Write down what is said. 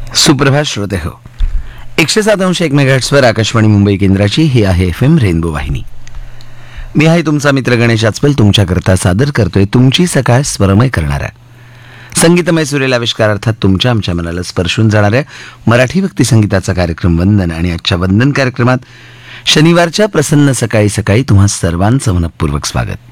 सुप्रभात श्रोते हो. 107.1 मेगाहर्ट्झवर आकाशवाणी मुंबई केंद्राची ही आहे FM रेनबो वाहिनी. मी आहे तुमचा मित्र गणेश आचपल. तुमच्याकरता सादर करतोय तुमची सकाळ स्वरमय करणारा, संगीतमय सुरेल आविष्कार अर्थात तुमच्या आमच्या मनाला स्पर्शून जाणाऱ्या मराठी भक्ती संगीताचा कार्यक्रम वंदन. आणि आजच्या वंदन कार्यक्रमात शनिवारच्या प्रसन्न सकाळी सकाळी तुम्हा सर्वांचं मनपूर्वक स्वागत.